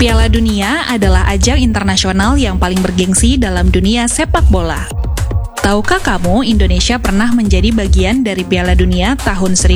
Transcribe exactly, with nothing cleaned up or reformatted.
Piala Dunia adalah ajang internasional yang paling bergengsi dalam dunia sepak bola. Tahukah kamu Indonesia pernah menjadi bagian dari Piala Dunia tahun